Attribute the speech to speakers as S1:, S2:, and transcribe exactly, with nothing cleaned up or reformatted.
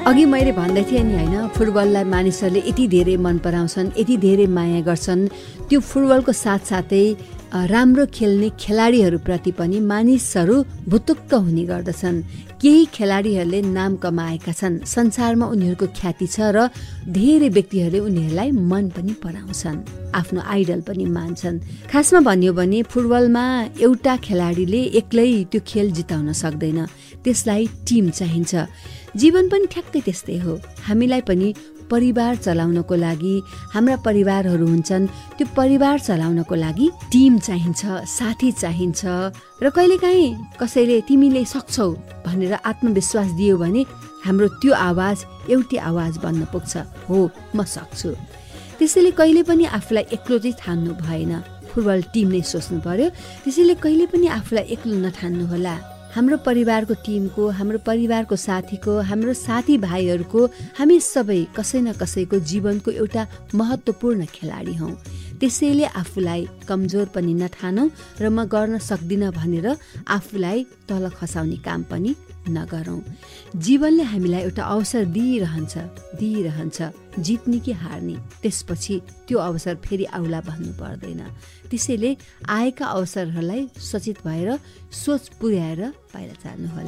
S1: अघि मैले भन्दै थिएँ नि होइन, फुटबललाई मानिसहरूले यति धेरै मन पराउँछन्, यति धेरै माया गर्छन्। त्यो फुटबलको साथसाथै राम्रो खेल्ने खेलाडीहरूप्रति पनि मानिसहरू भुतुक्क हुने गर्दछन्। केही खेलाडीहरूले नाम कमाएका छन्, संसारमा उनीहरूको ख्याति छ र धेरै व्यक्तिहरूले उनीहरूलाई मन पनि पराउँछन्, आफ्नो आइडल पनि मान्छन्। खासमा भन्यो भने फुटबलमा एउटा खेलाडीले एक्लै त्यो खेल जिताउन सक्दैन, त्यसलाई टिम चाहिन्छ। जीवन पनि ठ्याक्कै त्यस्तै हो। हामीलाई पनि परिवार चलाउनको लागि हाम्रा परिवारहरू हुन्छन्, त्यो परिवार चलाउनको लागि टिम चाहिन्छ, साथी चाहिन्छ। र कहिलेकाहीँ कसैले तिमीले सक्छौ भनेर आत्मविश्वास दियो भने हाम्रो त्यो आवाज एउटै आवाज बन्न पुग्छ, हो म सक्छु। त्यसैले कहिले पनि आफूलाई एक्लो चाहिँ ठान्नु भएन, फुटबल टिम नै सोच्नु पर्यो। त्यसैले कहिले पनि आफूलाई एक्लो नठान्नु होला। हाम्रो परिवारको टिमको, हाम्रो परिवारको साथीको, हाम्रो साथीभाइहरूको हामी सबै कसै न कसैको जीवनको एउटा महत्त्वपूर्ण खेलाडी हौँ। त्यसैले आफूलाई कमजोर पनि नठानौँ र म गर्न सक्दिनँ भनेर आफूलाई तल खसाउने काम पनि नगरौँ। जीवनले हामीलाई एउटा अवसर दिइरहन्छ दिइरहन्छ जित्ने कि हार्ने, त्यसपछि त्यो अवसर फेरि आउला भन्नु पर्दैन। त्यसैले आएका अवसरहरूलाई सचेत भएर सोच पुर्याएर बाहिर जानु होला।